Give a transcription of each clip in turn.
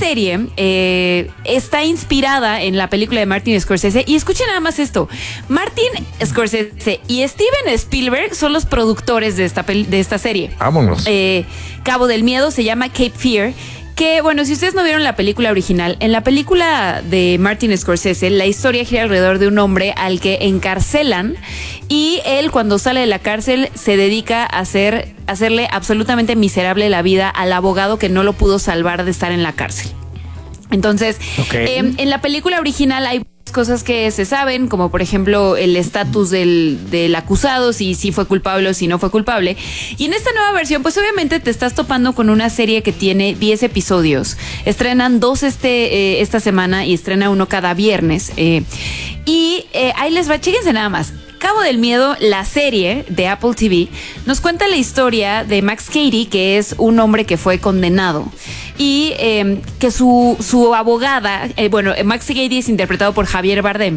serie está inspirada en la película de Martin Scorsese. Y escuchen nada más esto. Martin Scorsese y Steven Spielberg son los productores de esta serie. Vámonos. Cabo del Miedo se llama Cape Fear. Que, bueno, si ustedes no vieron la película original, en la película de Martin Scorsese, la historia gira alrededor de un hombre al que encarcelan y él, cuando sale de la cárcel, se dedica a hacerle absolutamente miserable la vida al abogado que no lo pudo salvar de estar en la cárcel. Entonces, en la película original hay cosas que se saben, como por ejemplo el estatus del acusado, si fue culpable o si no fue culpable. Y en esta nueva versión, pues obviamente te estás topando con una serie que tiene 10 episodios. Estrenan 2 esta semana y estrena uno cada viernes. Ahí les va, chéquense nada más. Cabo del Miedo, la serie de Apple TV, nos cuenta la historia de Max Cady, que es un hombre que fue condenado. Y que su abogada, Max Cady es interpretado por Javier Bardem.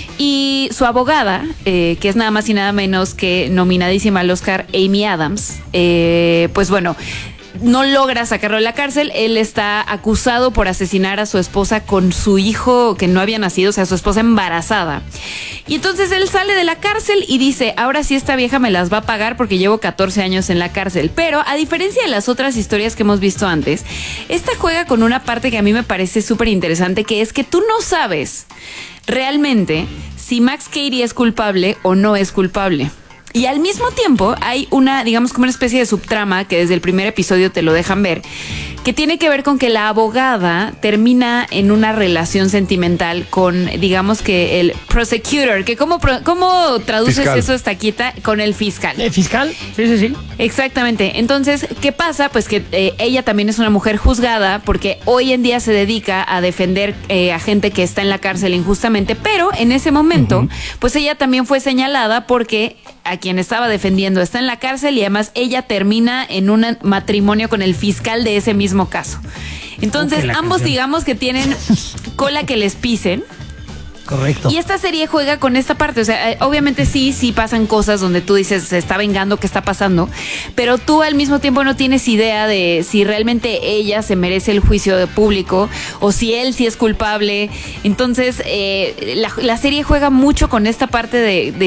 Y su abogada, que es nada más y nada menos que nominadísima al Oscar, Amy Adams, pues bueno, no logra sacarlo de la cárcel. Él está acusado por asesinar a su esposa con su hijo que no había nacido, o sea, su esposa embarazada. Y entonces él sale de la cárcel y dice, ahora sí esta vieja me las va a pagar porque llevo 14 años en la cárcel. Pero a diferencia de las otras historias que hemos visto antes, esta juega con una parte que a mí me parece súper interesante, que es que tú no sabes realmente si Max Cady es culpable o no es culpable. Y al mismo tiempo hay una, digamos, como una especie de subtrama que desde el primer episodio te lo dejan ver, que tiene que ver con que la abogada termina en una relación sentimental con, digamos que el prosecutor, que ¿cómo traduces fiscal. Eso, Estaquita? Con el fiscal. ¿El fiscal? Sí. Exactamente. Entonces, ¿qué pasa? Pues que ella también es una mujer juzgada porque hoy en día se dedica a defender a gente que está en la cárcel injustamente, pero en ese momento, pues ella también fue señalada porque a quien estaba defendiendo está en la cárcel y además ella termina en un matrimonio con el fiscal de ese mismo caso. Entonces, ambos digamos que tienen cola que les pisen. Correcto. Y esta serie juega con esta parte, o sea, obviamente sí pasan cosas donde tú dices, se está vengando, ¿qué está pasando? Pero tú al mismo tiempo no tienes idea de si realmente ella se merece el juicio de público o si él sí es culpable. Entonces, la serie juega mucho con esta parte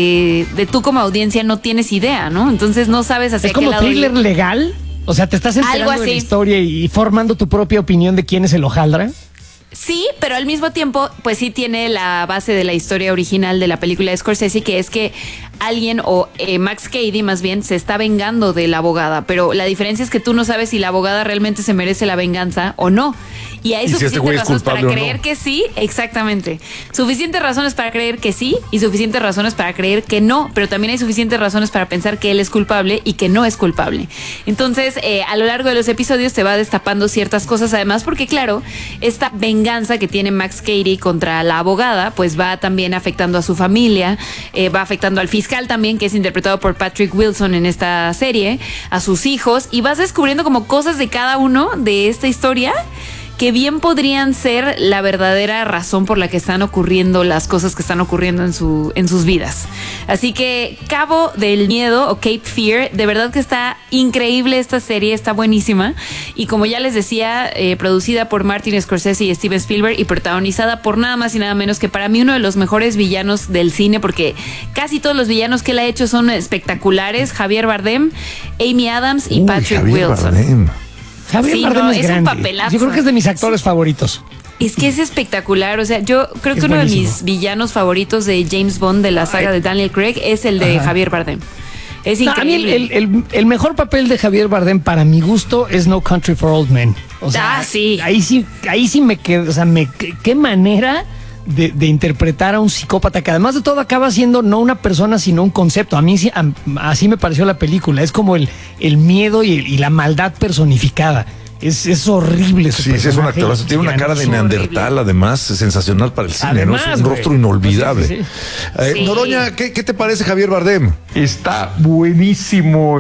de tú como audiencia no tienes idea, ¿no? Entonces no sabes hacia qué lado. ¿Es como thriller legal? O sea, ¿te estás enterando de la historia y formando tu propia opinión de quién es el hojaldra? Sí, pero al mismo tiempo, pues sí tiene la base de la historia original de la película de Scorsese, que es que alguien, o Max Cady más bien, se está vengando de la abogada, pero la diferencia es que tú no sabes si la abogada realmente se merece la venganza o no. Y hay suficientes razones para creer que sí, exactamente. Suficientes razones para creer que sí y suficientes razones para creer que no, pero también hay suficientes razones para pensar que él es culpable y que no es culpable. Entonces, a lo largo de los episodios te va destapando ciertas cosas, además, porque claro, esta venganza que tiene Max Cady contra la abogada, pues va también afectando a su familia, va afectando al fiscal también, que es interpretado por Patrick Wilson en esta serie, a sus hijos, y vas descubriendo como cosas de cada uno de esta historia que bien podrían ser la verdadera razón por la que están ocurriendo las cosas que están ocurriendo en sus vidas. Así que Cabo del Miedo o Cape Fear, de verdad que está increíble esta serie, está buenísima. Y como ya les decía, producida por Martin Scorsese y Steven Spielberg y protagonizada por nada más y nada menos que para mí uno de los mejores villanos del cine, porque casi todos los villanos que él ha hecho son espectaculares: Javier Bardem, Amy Adams y Patrick Javier Wilson. Bardem. Javier Bardem es grande. Un papelazo. Yo creo que es de mis actores favoritos. Es que es espectacular, o sea, yo creo que uno de mis villanos favoritos de James Bond, de la saga de Daniel Craig, es el de Javier Bardem. Es increíble. A mí el mejor papel de Javier Bardem para mi gusto es No Country for Old Men. O sea, sí. Ahí sí me quedo, o sea, qué manera de interpretar a un psicópata que además de todo acaba siendo no una persona sino un concepto. A mí así me pareció la película. Es como el miedo y la maldad personificada. Es horrible. Sí, es un actorazo. Tiene una cara de neandertal, además, sensacional para el cine, además, ¿no? Es un rostro inolvidable. Sí. Noroña, ¿qué te parece Javier Bardem? Está buenísimo.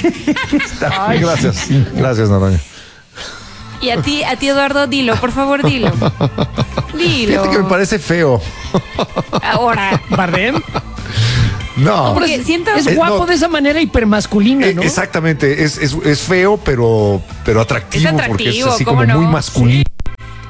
Ay, gracias. Gracias, Noroña. Y a ti, Eduardo, dilo, por favor, dilo. Fíjate que me parece feo. Ahora. ¿Bardem? No, porque es guapo de esa manera hipermasculina, ¿no? Exactamente, es feo, pero atractivo, porque es así como muy masculino.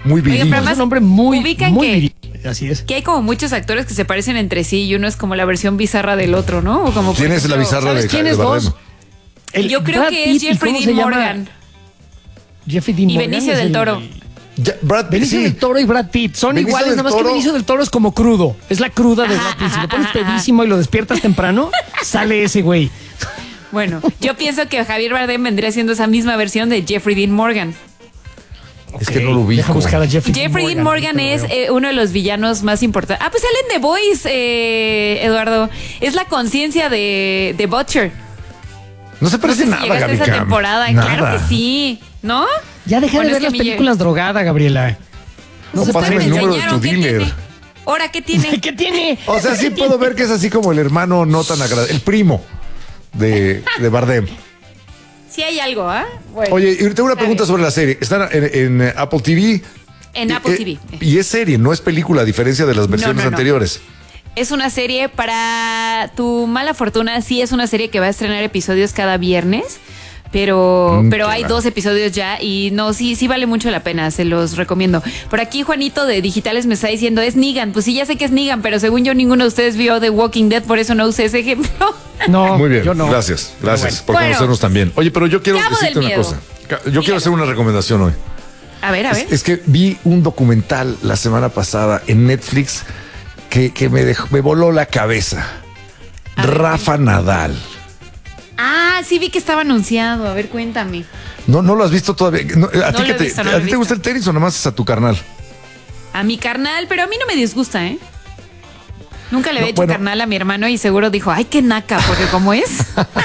Muy viril. Oiga, pero Es además, un hombre muy, ubican muy que- viril. Así es. Que hay como muchos actores que se parecen entre sí y uno es como la versión bizarra del otro, ¿no? O como, por ¿Quién es la ejemplo, bizarra ¿Sabes de quiénes Bardem? dos? Yo creo Brad que Pitt, es ¿y Jeffrey cómo Dean se llama? Morgan. Jeffrey Dean Y Morgan Benicio es del Toro. Brad Pitt, Benicio sí. del Toro y Brad Pitt son Benicio iguales, del nada más que Toro- Benicio del Toro es como crudo. Es la cruda de Brad Pitt. Si lo pones pedísimo y lo despiertas temprano, sale ese güey. Bueno, yo pienso que Javier Bardem vendría siendo esa misma versión de Jeffrey Dean Morgan. Es que no lo ubico. Deja buscar a Jeffrey Jeffrey Dean Morgan es ahorita lo veo. uno de los villanos más importantes. Ah, pues sale en The Voice, Eduardo. Es la conciencia de Butcher. No se No parece sé si nada, llegaste a Gaby esa Cam. temporada. Nada. Claro que sí, ¿no? Ya deja Bueno, de es ver que las a mí películas drogada, Gabriela. No O se pásame puede. el número de enseñaron, tu ¿qué dealer. tiene? ¿Ahora qué tiene? ¿Qué tiene? O sea, sí puedo ver que es así como el hermano no tan agradable, el primo de Bardem. Sí hay algo, ¿ah? Bueno, Oye, y tengo una está pregunta bien. sobre la serie. Está en Apple TV. En Apple TV. Y es serie, no es película, a diferencia de las versiones no. anteriores. Es una serie para tu mala fortuna. Sí, es una serie que va a estrenar episodios cada viernes. Pero hay claro. 2 episodios ya y no, sí vale mucho la pena, se los recomiendo. Por aquí Juanito de Digitales me está diciendo, es Negan. Pues sí, ya sé que es Negan, pero según yo ninguno de ustedes vio The Walking Dead, por eso no usé ese ejemplo. No, Muy bien, yo no. gracias por Bueno. conocernos también. Oye, pero yo quiero Cabo decirte del una Miedo. cosa. Yo quiero hacer una recomendación hoy. A ver. Es que vi un documental la semana pasada en Netflix que me voló la cabeza. A ver, Rafa Nadal. Ah, sí vi que estaba anunciado. A ver, cuéntame. No lo has visto todavía. No, ¿A No ti, lo he visto, no lo ¿a he ti te visto. gusta el tenis o nomás es a tu carnal? A mi carnal, pero a mí no me disgusta, ¿eh? Nunca le había No, hecho bueno. carnal a mi hermano y seguro dijo, ay, qué naca, porque como es.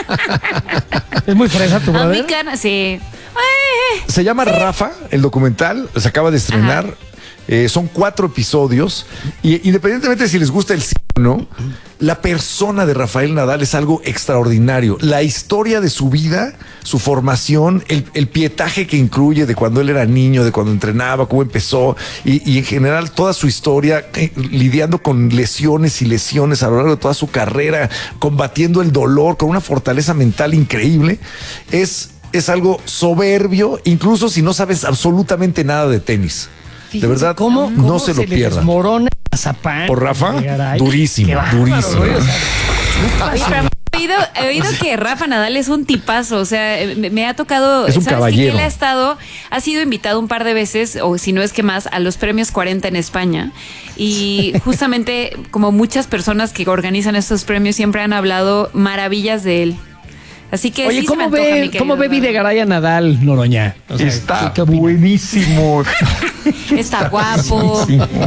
Es muy fresa tu A mi brother. carnal, sí. Se llama Rafa, el documental, se acaba de estrenar. Son 4 episodios. Y independientemente de si les gusta el cine o no, la persona de Rafael Nadal es algo extraordinario. La historia de su vida, su formación, el pietaje que incluye de cuando él era niño, de cuando entrenaba, cómo empezó, y en general toda su historia, lidiando con lesiones y lesiones a lo largo de toda su carrera, combatiendo el dolor con una fortaleza mental increíble. Es algo soberbio, incluso si no sabes absolutamente nada de tenis. Fíjense De verdad, cómo no se lo le pierdan. desmorona el mazapán. ¿Por Rafa? Caray. Durísimo, Qué bárbaro, durísimo. güey, o sea, Oye, pero he oído que Rafa Nadal es un tipazo, o sea, me ha tocado, Es un ¿sabes qué? caballero. Que él ha sido invitado un par de veces, o si no es que más, a los premios 40 en España. Y justamente como muchas personas que organizan estos premios siempre han hablado maravillas de él. Así que Oye, sí se me ¿cómo antoja, mi ve, querido cómo ve Eduardo. Videgaray a Nadal, Noroña? O sea, Está ¿qué opina? buenísimo. Está guapo.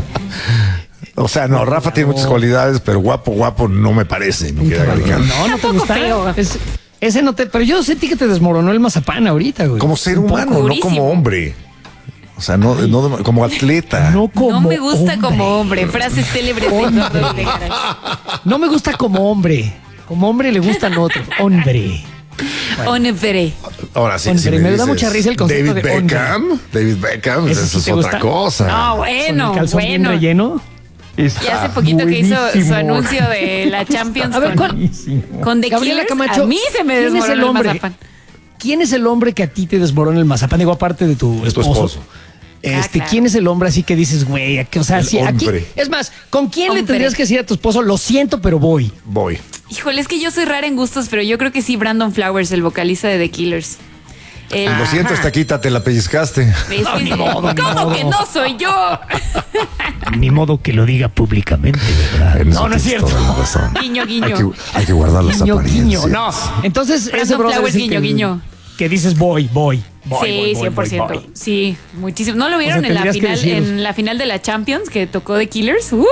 O sea, no, Rafa tiene muchas cualidades, pero guapo no me parece, mi querida Gaby Cam. No, no te Tampoco gusta. feo. Ese no te. Pero yo sentí que te desmoronó el mazapán ahorita, güey. Como ser Un poco. humano, no Durísimo. como hombre. O sea, no como atleta. No como No me gusta hombre. como hombre. Frases célebres de Eduardo Videgaray. No me gusta como hombre. Como hombre le gustan otros. Hombre. Hombre. Ahora sí, Hombre, sí me da dices, mucha risa el concepto David de hombre. Beckham. David Beckham, ¿Ese eso sí es te otra gusta? cosa. No, Con bueno, el calzón bien bueno. relleno. Está Y hace poquito que hizo su buenísimo. anuncio de la Champions A ver, con, Buenísimo. con The Gabriela Killers, Camacho, a mí se me ¿quién es desmoronó el el hombre? mazapán. ¿Quién es el hombre que a ti te desmorona el mazapán? Digo, aparte de tu Es tu esposo. esposo. Claro. ¿Quién es el hombre así que dices, güey, o sea, El sí, aquí, hombre. es más, ¿con quién le Hombre. tendrías que decir a tu esposo, lo siento, pero voy? Voy. Híjole, es que yo soy rara en gustos, pero yo creo que sí, Brandon Flowers, el vocalista de The Killers. Lo siento, esta quita, te la pellizcaste. Es que- ni modo, ni ¿Cómo modo. que no soy yo? Ni modo que lo diga públicamente, ¿verdad? En eso No, no es tienes cierto. toda la razón. Guiño, guiño. Hay que guardar las Guiño, apariencias. guiño. No, entonces Brandon ese brother Flowers, es el guiño, que, guiño. que dices voy. Sí, 100%. Sí, muchísimo. ¿No lo vieron O sea, en la tendrías que final decir- en la final de la Champions que tocó The Killers? ¡Uf!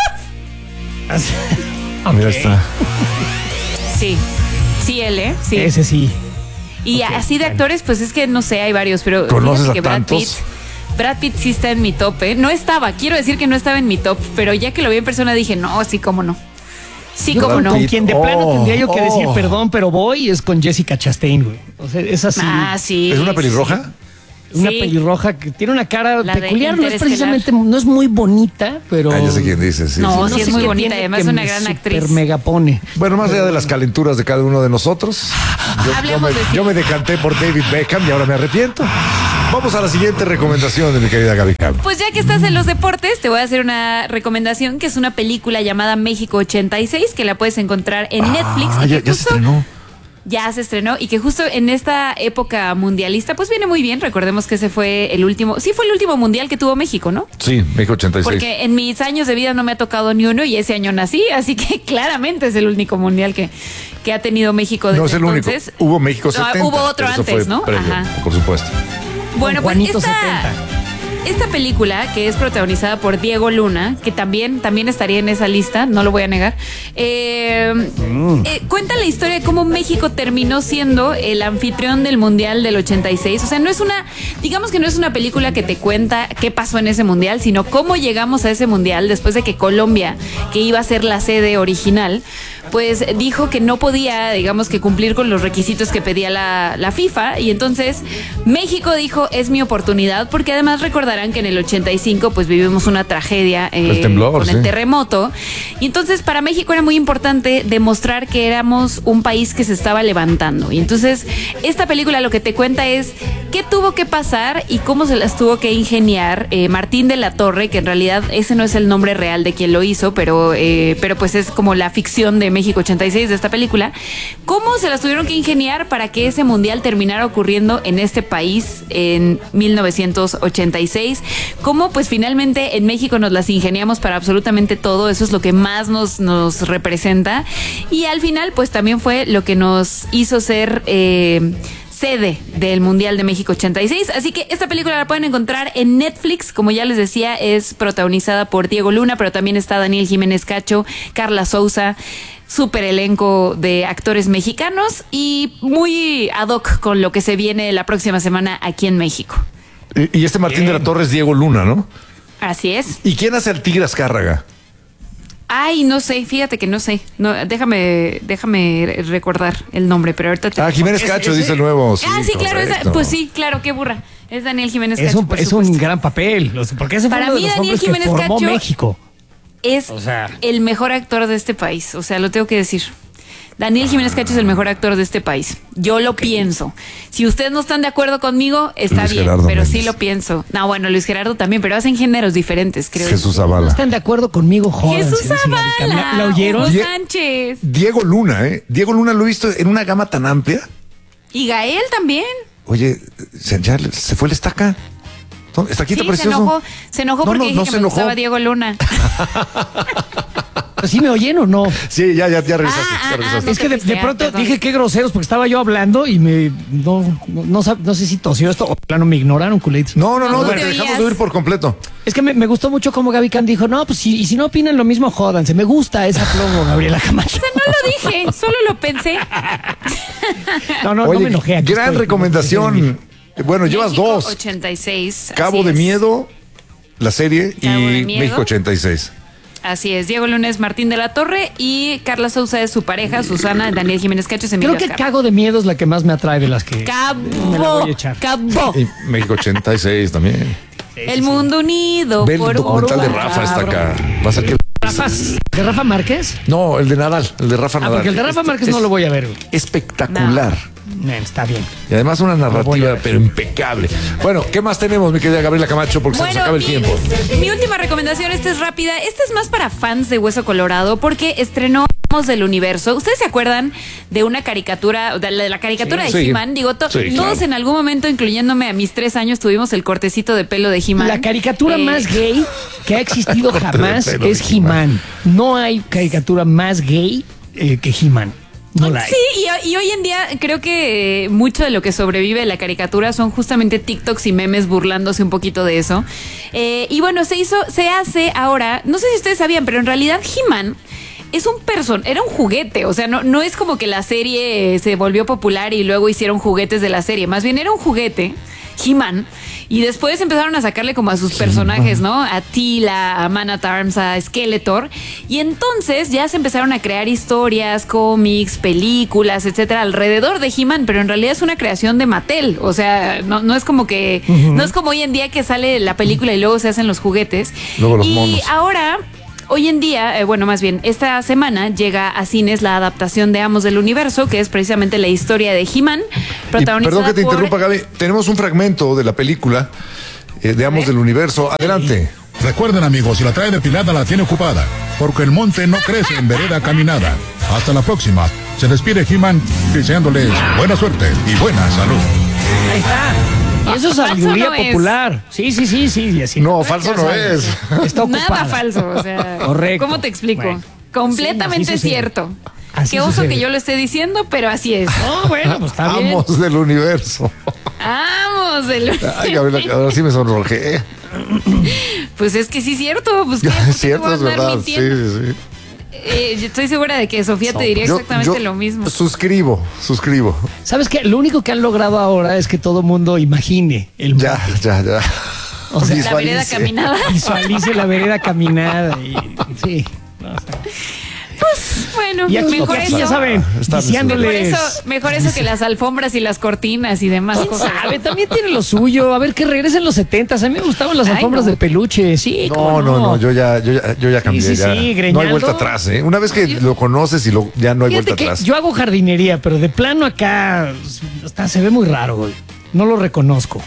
Mira, está. Sí. Sí, él, ¿eh? Sí. Ese sí. Y Ok, así de bueno. actores, pues es que no sé, hay varios, pero ¿Conoces fíjate a que tantos? Brad Pitt sí está en mi top, ¿eh? No estaba, quiero decir que no estaba en mi top, pero ya que lo vi en persona dije, no, sí, cómo no. Sí, Yo cómo con no. Pitt. quien de plano tendría yo que decir Oh. perdón, pero voy es con Jessica Chastain, güey. O sea, es así. Ah, sí. ¿Es una sí, pelirroja? Una sí. pelirroja que tiene una cara La de peculiar, no es Interestelar. precisamente, no es muy bonita, pero. Ah, ya sé quién dice, sí. No, sí. sí es sé muy qué bonita tiene y además que es una me gran super actriz. mega pone. Bueno, más allá de las calenturas de cada uno de nosotros, Hablemos de yo me decanté por David Beckham y ahora me arrepiento. Vamos a la siguiente recomendación de mi querida Gaby Cam. Pues ya que estás en los deportes, te voy a hacer una recomendación que es una película llamada México 86, que la puedes encontrar en Netflix. Y que Ya se estrenó. Ya se estrenó y que justo en esta época mundialista pues viene muy bien. Recordemos que ese fue el último mundial que tuvo México, ¿no? Sí, México 86. Porque en mis años de vida no me ha tocado ni uno y ese año nací, así que claramente es el único mundial que ha tenido México desde No es el entonces. único. Hubo México 70. Hubo otro pero eso antes, fue ¿no? previo, Ajá. por supuesto. Bueno, pues Juanito 70. esta película, que es protagonizada por Diego Luna, que también estaría en esa lista, no lo voy a negar, cuenta la historia de cómo México terminó siendo el anfitrión del Mundial del 86. O sea, digamos que no es una película que te cuenta qué pasó en ese Mundial, sino cómo llegamos a ese Mundial después de que Colombia, que iba a ser la sede original, pues dijo que no podía, digamos, que cumplir con los requisitos que pedía la FIFA, y entonces México dijo, es mi oportunidad, porque además recordarán que en el 85 pues vivimos una tragedia El temblor, con el sí. terremoto, y entonces para México era muy importante demostrar que éramos un país que se estaba levantando. Y entonces esta película lo que te cuenta es qué tuvo que pasar y cómo se las tuvo que ingeniar Martín de la Torre, que en realidad ese no es el nombre real de quien lo hizo, pero pues es como la ficción de México 86 de esta película. Cómo se las tuvieron que ingeniar para que ese mundial terminara ocurriendo en este país en 1986. Cómo pues finalmente en México nos las ingeniamos para absolutamente todo. Eso es lo que más nos representa. Y al final pues también fue lo que nos hizo ser sede del Mundial de México 86. Así que esta película la pueden encontrar en Netflix. Como ya les decía, es protagonizada por Diego Luna, pero también está Daniel Jiménez Cacho, Carla Souza, súper elenco de actores mexicanos y muy ad hoc con lo que se viene la próxima semana aquí en México. Y este Martín de la Torre es Diego Luna, ¿no? Así es. ¿Y quién hace al Tigre Azcárraga? Ay, no sé, fíjate que no sé. No, déjame recordar el nombre, pero ahorita te... Jiménez Cacho, dice el nuevo. Sí, claro, pues sí, claro, qué burra. Es Daniel Jiménez Cacho. Es un gran papel, porque ese fue Para uno de mí, los Daniel hombres que Jiménez formó Cacho México. Es el mejor actor de este país, o sea, lo tengo que decir. Daniel Jiménez Cacho es el mejor actor de este país. Yo lo pienso. Si ustedes no están de acuerdo conmigo, está Luis bien, Gerardo pero sí Méndez. lo pienso. No, bueno, Luis Gerardo también, pero hacen géneros diferentes, creo. Jesús ¿No Zavala. están de acuerdo conmigo, jódanse? Jesús dice la Vicam. Zavala. ¿La oyeron? Hugo Die- Sánchez. Diego Luna, ¿eh? Diego Luna lo he visto en una gama tan amplia. Y Gael también. Oye, se fue el estaca. Estaquita Sí, precioso. se enojó No, porque no, dije no que se me enojó. gustaba Diego Luna. ¿Sí me oyen o no? Sí, ya regresaste. Ah, ya regresaste. Es que de fuiste, pronto perdón. dije qué groseros porque estaba yo hablando y no sé si tosió esto o plano me ignoraron, culitos. No, No te te dejamos oías. de oír por completo. Es que me gustó mucho como Gaby Can dijo, no, pues si no opinan lo mismo, jódanse. Me gusta esa plomo, Gabriela Camacho. O sea, no lo dije, solo lo pensé. No me Oye, enojé. aquí gran estoy. recomendación. Bueno, llevas México dos. 86. Cabo así de es. Miedo, la serie, Cabo de y Miedo. México 86. Así es, Diego Luna es Martín de la Torre y Carla Souza es su pareja, Susana, Daniel Jiménez Cacho es Emilio Creo que Azcárraga. Cago de Miedo es la que más me atrae de las que me la Cabo, voy a echar. Cabo. Y México 86 también. El mundo unido Ve el por documental de un Rafa, está cabrón. acá. Va a ser que... ¿De Rafa Márquez? No, el de Nadal, el de Rafa Nadal. Porque el de Rafa Márquez no lo voy a ver. Güey. Espectacular. Está bien. Y además una voy a narrativa, ver. pero impecable. Bueno, ¿qué más tenemos, mi querida Gabriela Camacho? Porque se nos acaba el tiempo. Mi última recomendación, esta es rápida. Esta es más para fans de Hueso Colorado porque estrenó Amos del Universo. ¿Ustedes se acuerdan de una caricatura, de la caricatura de Sí. He-Man? Digo, Sí, todos claro. en algún momento, incluyéndome a mis 3 años, tuvimos el cortecito de pelo de He-Man. La caricatura más gay que ha existido jamás Pelo de es He-Man. No hay caricatura más gay que He-Man. No la hay. Sí, y hoy en día creo que mucho de lo que sobrevive de la caricatura son justamente TikToks y memes burlándose un poquito de eso. Y bueno, se hace ahora, no sé si ustedes sabían, pero en realidad He-Man es era un juguete, o sea, no es como que la serie se volvió popular y luego hicieron juguetes de la serie, más bien era un juguete, He-Man, y después empezaron a sacarle como a sus personajes, ¿no? A Tila, a Man at Arms, a Skeletor, y entonces ya se empezaron a crear historias, cómics, películas, etcétera, alrededor de He-Man, pero en realidad es una creación de Mattel, o sea, no es como que, no es como hoy en día que sale la película y luego se hacen los juguetes. Luego los y monos. ahora hoy en día, más bien, esta semana llega a cines la adaptación de Amos del Universo, que es precisamente la historia de He-Man, protagonizada Perdón que te por... interrumpa, Gaby. Tenemos un fragmento de la película de Amos del Universo. Adelante. Recuerden, amigos, si la trae depilada la tiene ocupada, porque el monte no crece en vereda caminada. Hasta la próxima. Se despide He-Man deseándoles buena suerte y buena salud. Ahí está. Y eso es sabiduría Falso no popular. Sí. Y así No, falso no es. Está ocupada. Nada falso, o sea, Correcto. ¿cómo te explico? Bueno. Completamente Sí, así sucede. cierto. Así Qué oso sucede. que yo lo esté diciendo, pero así es. No, bueno, pues está bien. Amos del Universo. Amos del... Ay, Gabriela, ahora sí me sonrojé. Pues es que sí es cierto. Pues, ¿qué? ¿Por qué Es te cierto, voy a es andar verdad. mintiendo? Sí. Yo estoy segura de que Sofía te diría exactamente Yo lo mismo. Suscribo. ¿Sabes qué? Lo único que han logrado ahora es que todo mundo imagine el monte. Ya. O sea, La vereda caminada. Visualice la vereda caminada. Sí. Bueno, Y aquí, mejor aquí eso. ya saben, Está diciéndoles. Mejor eso que las alfombras y las cortinas y demás ¿Quién cosas. sabe? También tiene lo suyo. A ver, que regresen los 70s. A mí me gustaban las Ay, alfombras no. de peluche. Sí, ¿cómo No, yo ya cambié. Sí, ya. No hay greñando. vuelta atrás, ¿eh? Una vez que lo conoces y ya no hay Fíjate vuelta que atrás. yo hago jardinería, pero de plano acá se ve muy raro, güey. No lo reconozco.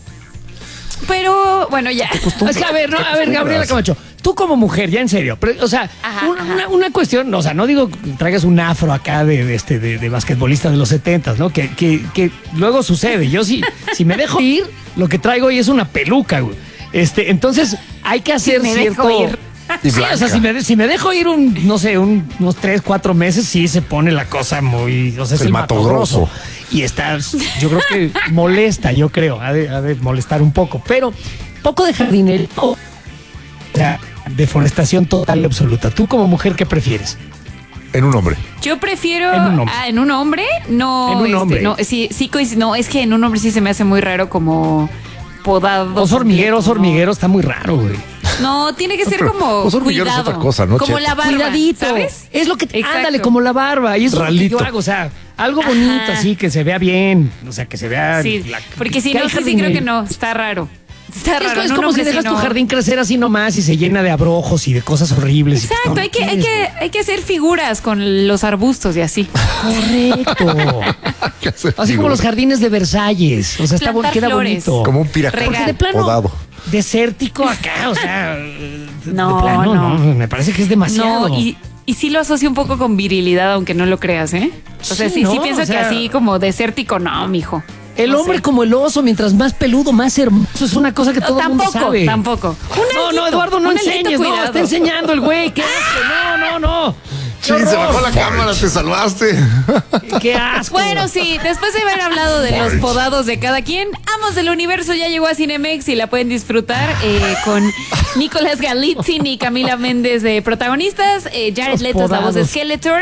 Pero bueno, ya. Es que, a ver, Gabriela Camacho, tú como mujer, ya en serio, pero, o sea, Ajá, una cuestión, o sea, no digo que traigas un afro acá de basquetbolista de los 70s, ¿no? Que luego sucede. Yo si me dejo ir, lo que traigo hoy es una peluca, güey. Entonces hay que hacer Me cierto... dejo ir. Y Sí, o sea, blanca. si me dejo ir unos 3, 4 meses, sí se pone la cosa muy... O sea, es El el Mato Mato Grosso. Grosso. Y yo creo que molesta, ha de molestar un poco. Pero poco de jardinería, o sea, deforestación total y absoluta. ¿Tú como mujer qué prefieres? En un hombre. Yo prefiero En un hombre. en un hombre, no, En un hombre. no, no, es que en un hombre sí se me hace muy raro como podado. Oso hormiguero está muy raro, güey. No, tiene que ser pero como oso hormiguero es cuidado, otra cosa, ¿no, como Cheto? la barba, Cuidadito. ¿sabes? Es lo que Exacto. ándale, como la barba. Y eso es lo que Ralito. yo hago. O sea, algo Ajá. bonito así, que se vea bien. O sea, que se vea. Sí, porque si que no, hay sí creo jardinería. que no, está raro. Está Es, raro. es en un como si hombre sí dejas tu no. jardín crecer así nomás y se llena de abrojos y de cosas horribles. Exacto, No hay quieres, que hacer figuras con los arbustos y así. Correcto. ¿Qué hacer, Así como digo? los jardines de Versalles. O sea, Plantar queda flores. bonito. Como un piracón Porque de plano, podado. desértico acá, o sea, No, de plano, no. me parece que es demasiado. No, y sí lo asocio un poco con virilidad, aunque no lo creas, ¿eh? O sea, Sí, sí, ¿no? pienso O sea, que así como desértico, no, mijo. El No hombre sé. como el oso, mientras más peludo, más hermoso. Es una cosa que todo el mundo sabe. Tampoco. No, Eduardo, no un alguito, enseñes, no, cuidado. está enseñando el güey. ¿Qué asco? No. Sí, se bajó la cámara, te salvaste. Qué asco. Bueno, sí, después de haber hablado de los podados de cada quien, Amos del Universo ya llegó a Cinemex y la pueden disfrutar con Nicolás Galitzin y Camila Méndez de protagonistas. Jared Los Leto es la voz de podados. Skeletor.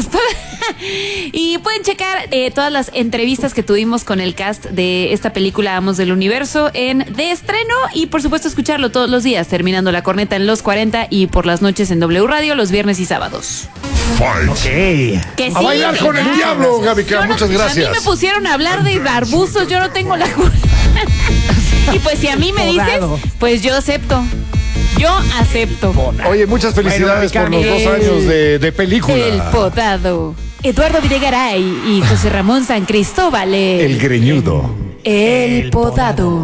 Y pueden checar todas las entrevistas que tuvimos con el cast de esta película Amos del Universo de estreno y por supuesto escucharlo todos los días, terminando la corneta en los 40 y por las noches en W Radio los viernes y sábados. Ok. Que sí, A bailar con el ya. diablo, Gaby Cam, Yo no- muchas A mí gracias. me pusieron a hablar de arbustos, yo no tengo la culpa. Y pues si a mí me dices, Podado. pues yo acepto. Yo acepto. Oye, muchas felicidades Bueno, por los 2 años de película. El podado. Eduardo Videgaray y José Ramón San Cristóbal. El greñudo. El podado.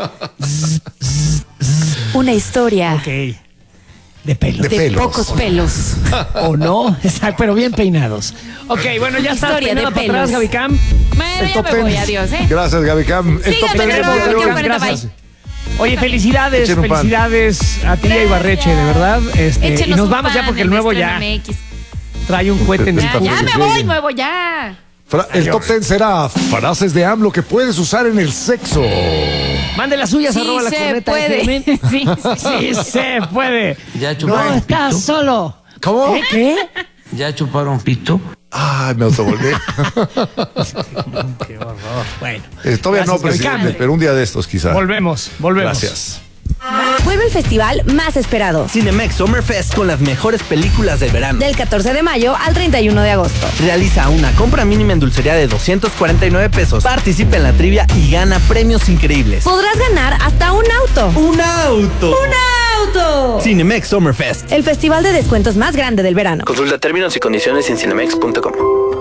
Una historia Ok. De pelo. De de pelos. pocos pelos. ¿O no? Exacto, pero bien peinados. Ok, bueno, ya está. Historia de Peinada para pelos. atrás, Gaby Cam. Bueno, ya me voy, adiós, ¿eh? Gracias, Gaby Cam. El top Síganme, ten del pero día de ¿qué hoy. cuarenta, bye? Gracias. Oye, felicidades, Echen un pan. felicidades a ti y a Ibarreche, de verdad. Y Échenos nos un vamos ya pan porque el en nuevo Estreno ya MX. trae un cohete en el Ya, ya pasillo. me voy, nuevo, ya. El top 10 será frases de AMLO que puedes usar en el sexo. Mande las suyas, Sí arroba la se corneta puede. FM. Sí, Sí se puede. ¿Ya No chuparon estás pito? solo. ¿Cómo? ¿Qué? ¿Ya chuparon pito? Ay, me autovolvé. Qué horror. Bueno. Todavía no, Gracias, Gaby presidente, Cam. pero un día de estos quizá. Volvemos. Gracias. Vuelve el festival más esperado. Cinemex Summer Fest con las mejores películas del verano. Del 14 de mayo al 31 de agosto. Realiza una compra mínima en dulcería de 249 pesos. Participa en la trivia y gana premios increíbles. Podrás ganar hasta un auto. ¡Un auto! ¡Un auto! Cinemex Summerfest. El festival de descuentos más grande del verano. Consulta términos y condiciones en cinemex.com.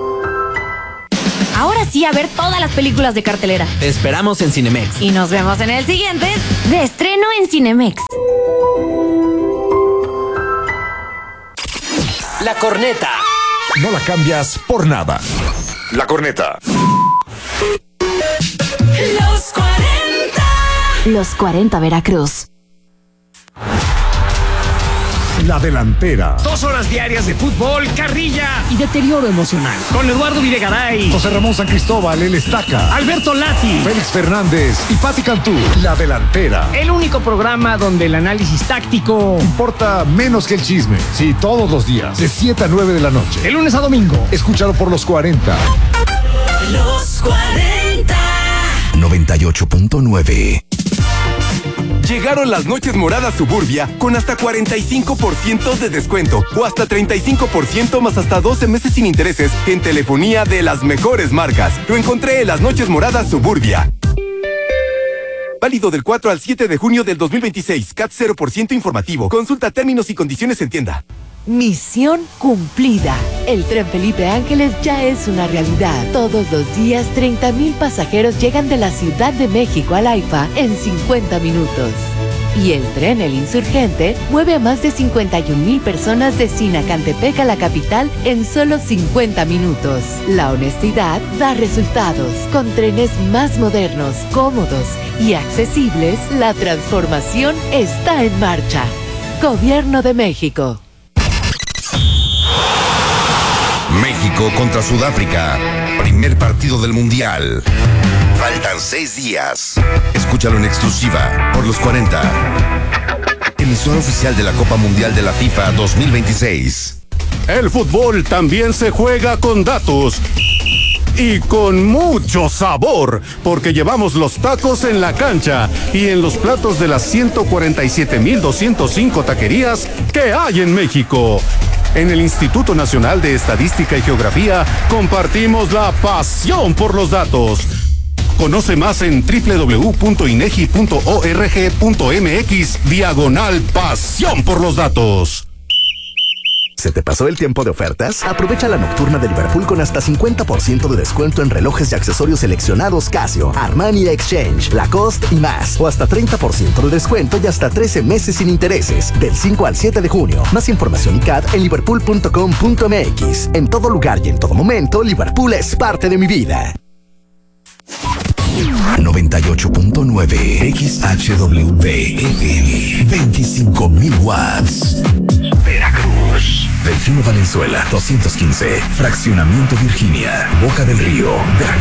Ahora sí, a ver todas las películas de cartelera. Te esperamos en Cinemex. Y nos vemos en el siguiente de estreno en Cinemex. La corneta. No la cambias por nada. La corneta. Los 40. Los 40 Veracruz. La delantera. 2 horas diarias de fútbol, carrilla y deterioro emocional. Con Eduardo Videgaray, José Ramón San Cristóbal, el Estaca. Alberto Lati. Félix Fernández y Pati Cantú. La delantera. El único programa donde el análisis táctico Importa menos que el chisme. Sí, todos los días. De 7 a 9 de la noche. de lunes a domingo. Escúchalo por los 40. Los 40. 98.9. Llegaron las noches moradas Suburbia con hasta 45% de descuento o hasta 35% más hasta 12 meses sin intereses en telefonía de las mejores marcas. Lo encontré en las noches moradas Suburbia. Válido del 4 al 7 de junio del 2026. CAT 0% informativo. Consulta términos y condiciones en tienda. Misión cumplida. El tren Felipe Ángeles ya es una realidad. Todos los días 30,000 pasajeros llegan de la Ciudad de México al AIFA en 50 minutos. Y el tren El Insurgente mueve a más de 51,000 personas de Sinacantepec a la capital en solo 50 minutos. La honestidad da resultados. Con trenes más modernos, cómodos y accesibles, la transformación está en marcha. Gobierno de México. México contra Sudáfrica. Primer partido del Mundial. Faltan 6 días. Escúchalo en exclusiva por los 40. Emisora oficial de la Copa Mundial de la FIFA 2026. El fútbol también se juega con datos. Y con mucho sabor, porque llevamos los tacos en la cancha y en los platos de las 147,205 taquerías que hay en México. En el Instituto Nacional de Estadística y Geografía compartimos la pasión por los datos. Conoce más en www.inegi.org.mx/pasión por los datos. ¿Se te pasó el tiempo de ofertas? Aprovecha la nocturna de Liverpool con hasta 50% de descuento en relojes y accesorios seleccionados Casio, Armani Exchange, Lacoste y más. O hasta 30% de descuento y hasta 13 meses sin intereses. Del 5 al 7 de junio. Más información y CAD en liverpool.com.mx. En todo lugar y en todo momento, Liverpool es parte de mi vida. 98.9 XHWV FM 25,000 watts. Veracruz. Delfino Valenzuela 215. Fraccionamiento Virginia. Boca del Río. Veracruz.